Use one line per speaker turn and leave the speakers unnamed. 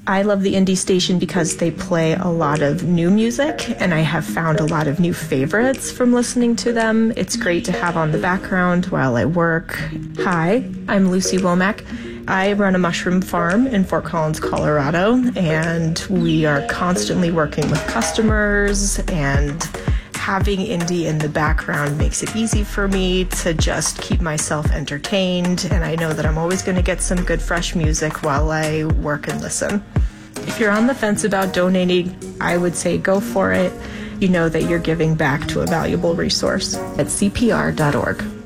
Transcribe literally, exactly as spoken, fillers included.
I love the indie station because they play a lot of new music, and I have found a lot of new favorites from listening to them. It's great to have on the background while I work. Hi, I'm Lucy Womack. I run a mushroom farm in Fort Collins, Colorado, and we are constantly working with customers, and having indie in the background makes it easy for me to just keep myself entertained, and I know that I'm always going to get some good fresh music while I work and listen. If you're on the fence about donating, I would say go for it. You know that you're giving back to a valuable resource at C P R dot org.